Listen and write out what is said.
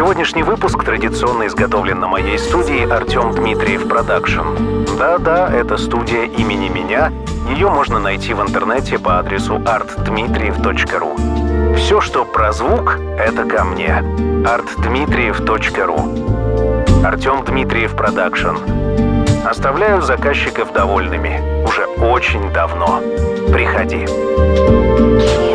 Сегодняшний выпуск традиционно изготовлен на моей студии Артем Дмитриев Продакшн. Да-да, это студия имени меня. Ее можно найти в интернете по адресу artdmitriev.ru. Все, что про звук, это ко мне. artdmitriev.ru. Артем Дмитриев Продакшн. Оставляю заказчиков довольными. Уже очень давно. Приходи.